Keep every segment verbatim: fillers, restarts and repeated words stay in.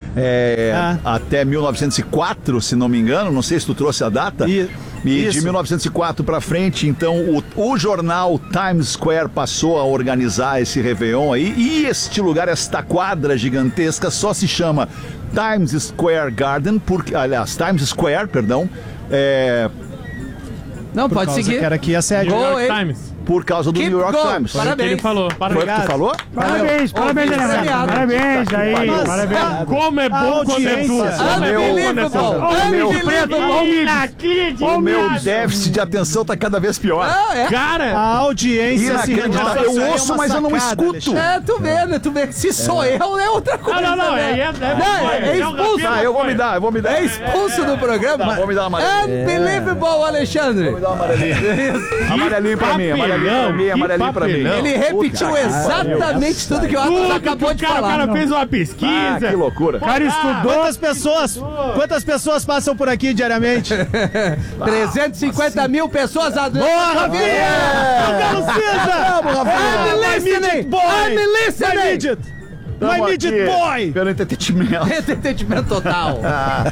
é, Ah. até mil novecentos e quatro, se não me engano, não sei se tu trouxe a data. E- E Isso. de mil novecentos e quatro para frente, então, o, o jornal Times Square passou a organizar esse Réveillon aí, e este lugar, esta quadra gigantesca, só se chama Times Square Garden, porque, aliás, Times Square, perdão, é, Não, Por pode causa seguir. que era aqui a sede. New Gol, York hein? Times. por causa do Keep New York going. Times. Foi o que Parabéns. ele falou. Foi o Parabéns. que tu falou? Parabéns, parabéns, Ouvido Daniel. premiado. Parabéns aí, Mas- parabéns. Como é bom quando é audiência. tua. Como é bom quando é Unbelievable. tua. meu- Unbelievable. O meu déficit de atenção tá cada vez pior. Ah, é. Cara, A audiência se Inacreditável. Eu Isso aí é ouço, uma mas eu não sacada, escuto. Alexandre. É, tu vê, né? Tu vê. Se sou eu, é outra coisa. não, não, né? é- é- é- Não, é, é é um expulso. Ah, eu vou me dar, eu vou me dar. É expulso do programa. Tá, vou me dar uma amarelinha. Unbelievable, Alexandre. Vou me dar uma amarelinha. Amarelinho pra mim, amarelinho pra mim, que amarelinho pra mim. papelão. Ele repetiu exatamente tudo que o Atos tudo acabou que o de cara, o falar. cara fez uma Ah, pesquisa. que loucura. O cara estudou. Quantas pessoas, quantas pessoas passam por aqui diariamente? trezentos e cinquenta mil pessoas adultas. Boa, Rafinha! Não precisa! I'm listening! I'm My listening! midget! My Tamo midget aqui boy! Pelo entretenimento. Entretenimento total. Ah,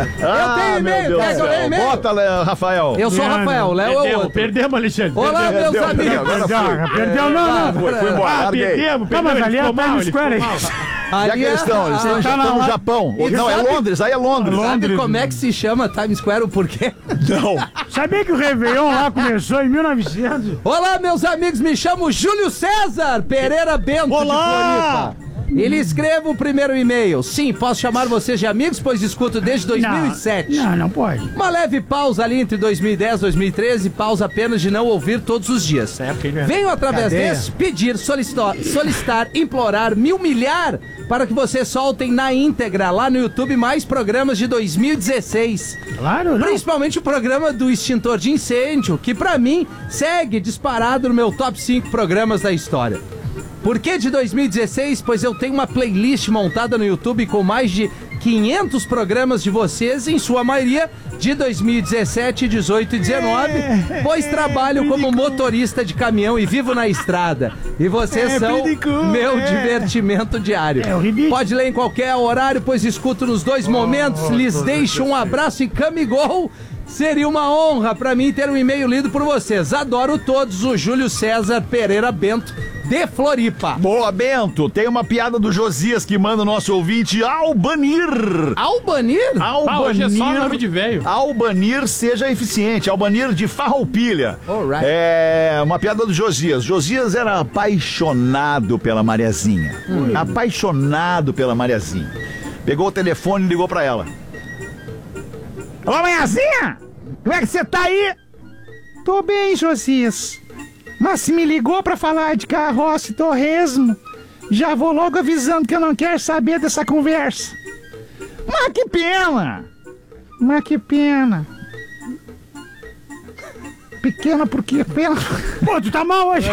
Eu tenho meu e-mail, Deus quer do que eu leia céu. e-mail? Bota, Léo, Rafael. Eu sou o Leandro. Rafael, Léo é o Perdemos, outro. perdemos, Alexandre. Olá, Perdemos. meus Perdeu, amigos. agora Perdeu, perdeu, não, não. Fui, fui embora, Ah, larguei. perdemos, Não, mas perdemos. ali Ele é ficou mal, Times ele ficou Square. mal. Já que Ali eles é- estão, eles estão, ah, já tá estão no lá. Japão. E Não, é sabe- Londres, aí é Londres. Sabe Londres. como é que se chama Times Square, o porquê? Não. Sabia que o Réveillon lá começou em mil e novecentos? Olá, meus amigos, me chamo Júlio César Pereira Bento Olá! de Floripa. Ele escreva o primeiro e-mail. Sim, posso chamar vocês de amigos, pois escuto desde dois mil e sete. Não, não pode. Uma leve pausa ali entre dois mil e dez e dois mil e treze, pausa apenas de não ouvir todos os dias. Venho através Cadeia. desse pedir, solicitar, solicitar, implorar, me humilhar para que vocês soltem na íntegra lá no YouTube mais programas de dois mil e dezesseis. Claro, não. Principalmente o programa do extintor de incêndio, que pra mim segue disparado no meu top cinco programas da história. Por que de dois mil e dezesseis? Pois eu tenho uma playlist montada no YouTube com mais de quinhentos programas de vocês, em sua maioria de dois mil e dezessete, dezoito e dezenove, pois trabalho como motorista de caminhão e vivo na estrada. E vocês É são ridículo, meu é. divertimento diário. É o ridículo. Pode ler em qualquer horário, pois escuto nos dois momentos. Lhes deixo um abraço e camigol. Seria uma honra pra mim ter um e-mail lido por vocês. Adoro todos, o Júlio César Pereira Bento, de Floripa. Boa, Bento. Tem uma piada do Josias que manda o nosso ouvinte Albanir. Albanir? Ah, hoje é só nome de velho. Albanir seja eficiente. Albanir de Farroupilha. Alright. É uma piada do Josias. Josias era apaixonado pela Mariazinha. Apaixonado pela Mariazinha. Pegou o telefone e ligou pra ela. Alô, Manhãzinha? Como é que você tá aí? Tô bem, Josias. Mas se me ligou pra falar de carroça e torresmo, já vou logo avisando que eu não quero saber dessa conversa. Mas que pena! Mas que pena! Pequena por quê? Pena? Pô, tu tá mal hoje!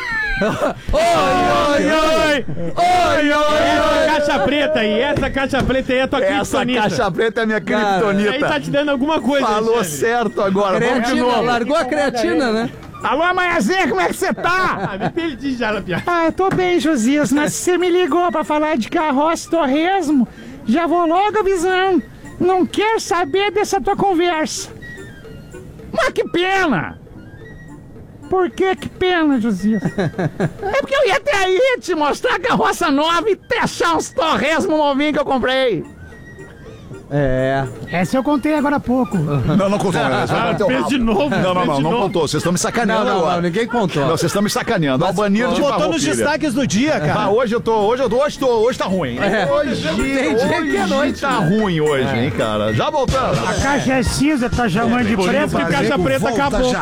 Oi, oi, oi, oi, caixa preta aí, essa caixa preta aí é a tua Essa criptonita. caixa preta é a minha Aí tá criptonita. te dando alguma coisa. Falou Alexandre. certo agora. Vamos de Creatina, novo. largou a creatina, né? Alô, Manhãzinha, como é que você tá? Ah, me perdi já na piada. Ah, eu tô bem, Josias, mas se você me ligou pra falar de carroça e torresmo, já vou logo avisando. Não quero saber dessa tua conversa. Mas que pena! Por que que pena, Josias? É porque eu ia até aí te mostrar a carroça nova e testar uns torresmo novinhos que eu comprei. É. Essa eu contei agora há pouco. Não, não contou. Né? Você vai Ah, bater o fez rabo. de novo. Não, não, fez não, de não novo. contou. Vocês estão me Não, sacaneando não, agora. não, ninguém contou. Não, vocês estão me sacaneando. Albanir de Botou nos Farroupilha. destaques do dia, Ah, cara. hoje eu tô, hoje eu tô, hoje tô, hoje tá ruim. É. Hoje, Tem dia que é hoje noite, tá né? ruim hoje, hein, cara. Já voltamos. A caixa é cinza, tá chamando de Por isso preto. que caixa preta acabou.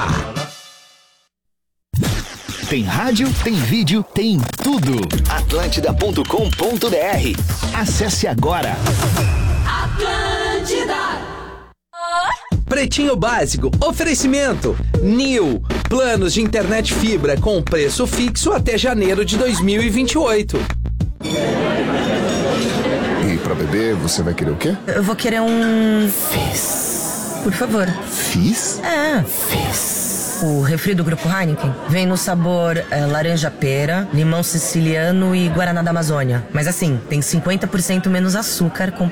Tem rádio, tem vídeo, tem tudo. Atlântida ponto com ponto br. Acesse agora. Pretinho Básico, oferecimento Nil, planos de internet fibra com preço fixo até janeiro de dois mil e vinte e oito. E pra beber, você vai querer o quê? Eu vou querer um... Fizz. Por favor. Fizz? É. Fizz. O refri do Grupo Heineken vem no sabor é, laranja-pera, limão siciliano e guaraná da Amazônia. Mas assim, tem cinquenta por cento menos açúcar com